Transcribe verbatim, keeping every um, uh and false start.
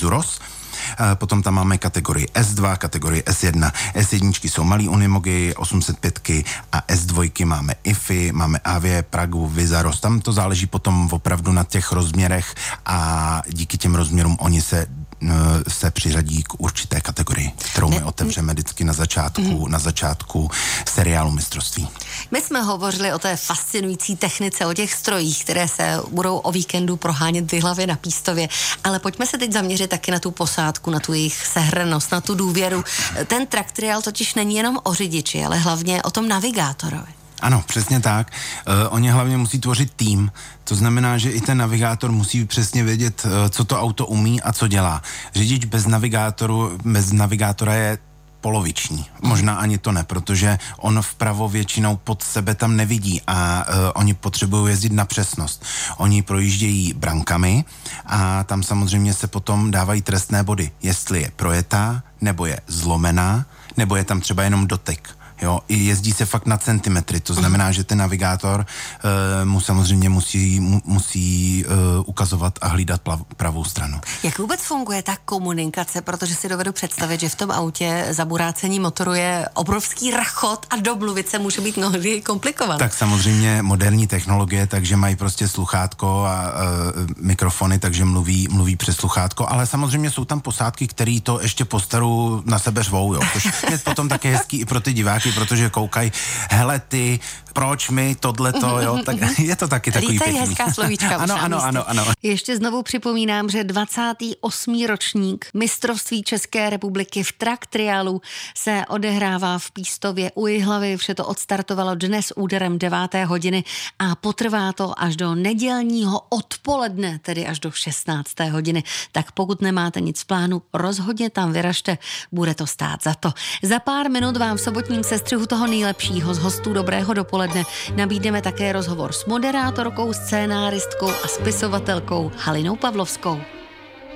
Izuros. Potom tam máme kategorii S dva, kategorii S jedna. S jedna jsou malý Unimogy, osm set pět a S dva máme I F I, máme Avie, Pragu, Vizaros. Tam to záleží potom opravdu na těch rozměrech a díky těm rozměrům oni se se přiřadí k určité kategorii, kterou my otevřeme vždycky na začátku, mm. na začátku seriálu mistrovství. My jsme hovořili o té fascinující technice, o těch strojích, které se budou o víkendu prohánět v Jihlavě na Pístově, ale pojďme se teď zaměřit taky na tu posádku, na tu jejich sehranost, na tu důvěru. Ten track trial totiž není jenom o řidiči, ale hlavně o tom navigátorovi. Ano, přesně tak. Uh, oni hlavně musí tvořit tým. To znamená, že i ten navigátor musí přesně vědět, uh, co to auto umí a co dělá. Řidič bez navigátoru, bez navigátora je poloviční. Možná ani to ne, protože on vpravo většinou pod sebe tam nevidí a uh, oni potřebují jezdit na přesnost. Oni projíždějí brankami a tam samozřejmě se potom dávají trestné body. Jestli je projetá, nebo je zlomená, nebo je tam třeba jenom dotek. Jo, i jezdí se fakt na centimetry, to znamená, že ten navigátor uh, mu samozřejmě musí, mu, musí uh, ukazovat a hlídat plav, pravou stranu. Jak vůbec funguje ta komunikace, protože si dovedu představit, že v tom autě zaburácení motoru je obrovský rachot a domluvit se může být mnohdy komplikované. Tak samozřejmě moderní technologie, takže mají prostě sluchátko a uh, mikrofony, takže mluví, mluví přes sluchátko, ale samozřejmě jsou tam posádky, které to ještě po staru na sebe řvou, jo, což je potom také hezký i pro ty diváky, protože koukají, hele ty, proč mi tohleto, jo, tak je to taky takový Lítají pěkný. hezká slovíčka. Ano, ano, ano, ano. Ještě znovu připomínám, že dvacátý osmý ročník mistrovství České republiky v track triálu se odehrává v Pístově u Jihlavy. Vše to odstartovalo dnes úderem deváté hodiny a potrvá to až do nedělního odpoledne, tedy až do šestnácté hodiny. Tak pokud nemáte nic v plánu, rozhodně tam vyražte, bude to stát za to. Za pár minut vám v sobotním sestřihu toho nejlepšího z hostů Dobrého dopoledne nabídneme také rozhovor s moderátorkou, scénáristkou a spisovatelkou Halinou Pavlovskou.